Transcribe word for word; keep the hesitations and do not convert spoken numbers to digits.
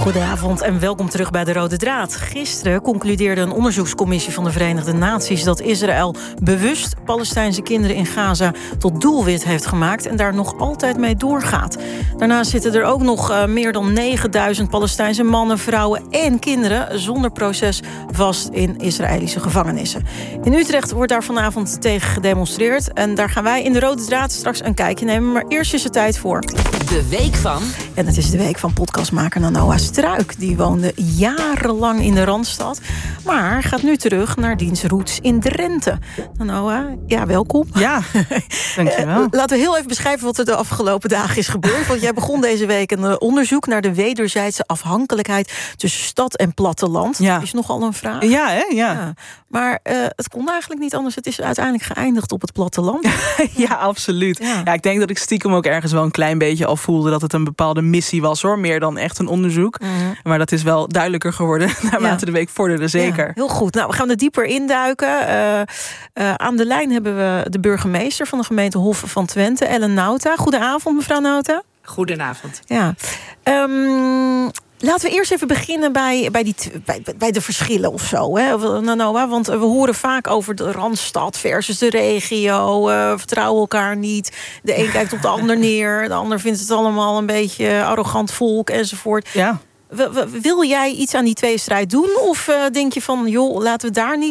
Goedenavond en welkom terug bij De Rode Draad. Gisteren concludeerde een onderzoekscommissie van de Verenigde Naties dat Israël bewust Palestijnse kinderen in Gaza tot doelwit heeft gemaakt en daar nog altijd mee doorgaat. Daarnaast zitten er ook nog uh, meer dan negenduizend Palestijnse mannen, vrouwen en kinderen zonder proces vast in Israëlische gevangenissen. In Utrecht wordt daar vanavond tegen gedemonstreerd en daar gaan wij in De Rode Draad straks een kijkje nemen. Maar eerst is het tijd voor De Week van. En het is de week van podcastmaker Noah Struik. Die woonde jarenlang in de Randstad, maar gaat nu terug naar diens roots in Drenthe. Noah, ja, welkom. Ja, dankjewel. Laten we heel even beschrijven wat er de afgelopen dagen is gebeurd. Want jij begon deze week een onderzoek naar de wederzijdse afhankelijkheid tussen stad en platteland. Ja. Dat is nogal een vraag. Ja, hè? Ja. Ja. Maar uh, het kon eigenlijk niet anders. Het is uiteindelijk geëindigd op het platteland. Ja, absoluut. Ja. Ja, ik denk dat ik stiekem ook ergens wel een klein beetje al voelde dat het een bepaalde missie was, hoor. Meer dan echt een onderzoek. Mm-hmm. Maar dat is wel duidelijker geworden naarmate ja. de week vorderde, zeker. Ja, heel goed. Nou, we gaan er dieper induiken. Uh, uh, aan de lijn hebben we de burgemeester van de gemeente Hof van Twente, Ellen Nauta. Goedenavond, mevrouw Nauta. Goedenavond. Ja. Um, Laten we eerst even beginnen bij, bij, die, bij, bij de verschillen of zo. Hè? Noah, want we horen vaak over de Randstad versus de regio. Uh, vertrouwen elkaar niet. De een kijkt op de ander neer. De ander vindt het allemaal een beetje arrogant volk enzovoort. Ja. Wil jij iets aan die tweestrijd doen? Of uh, denk je van, joh, laten we daar niet